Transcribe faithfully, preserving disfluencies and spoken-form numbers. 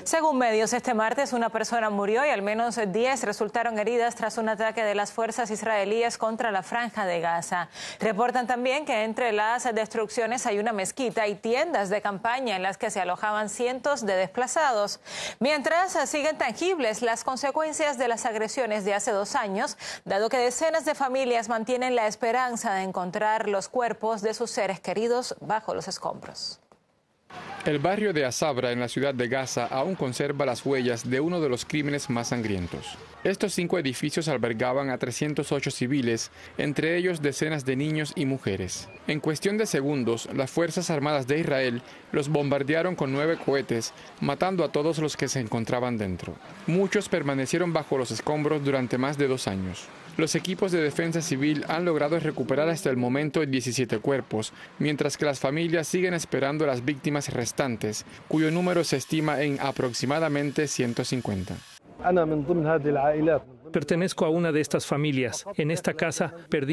Según medios, este martes una persona murió y al menos diez resultaron heridas tras un ataque de las fuerzas israelíes contra la Franja de Gaza. Reportan también que entre las destrucciones hay una mezquita y tiendas de campaña en las que se alojaban cientos de desplazados. Mientras siguen tangibles las consecuencias de las agresiones de hace dos años, dado que decenas de familias mantienen la esperanza de encontrar los cuerpos de sus seres queridos bajo los escombros. El barrio de Asabra, en la ciudad de Gaza, aún conserva las huellas de uno de los crímenes más sangrientos. Estos cinco edificios albergaban a trescientos ocho civiles, entre ellos decenas de niños y mujeres. En cuestión de segundos, las Fuerzas Armadas de Israel los bombardearon con nueve cohetes, matando a todos los que se encontraban dentro. Muchos permanecieron bajo los escombros durante más de dos años. Los equipos de defensa civil han logrado recuperar hasta el momento diecisiete cuerpos, mientras que las familias siguen esperando a las víctimas restantes, cuyo número se estima en aproximadamente ciento cincuenta. Pertenezco a una de estas familias. En esta casa perdí